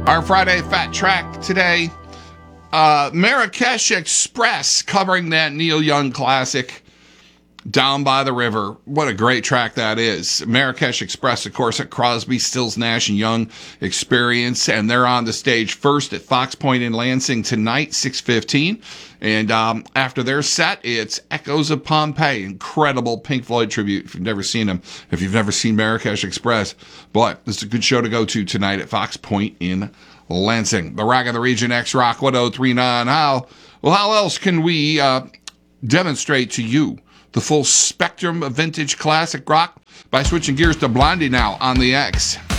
Our Friday Fat Track today, Marrakesh Express, covering that Neil Young classic, Down by the River. What a great track that is. Marrakesh Express, of course, at Crosby, Stills, Nash & Young Experience, and they're on the stage first at Fox Point in Lansing tonight, 6:15. And after their set, it's Echoes of Pompeii, incredible Pink Floyd tribute. If you've never seen them, if you've never seen Marrakesh Express, but this is a good show to go to tonight at Fox Point in Lansing. The Rock of the Region, X-Rock 1039. How else can we demonstrate to you the full spectrum of vintage classic rock? By switching gears to Blondie now on the X.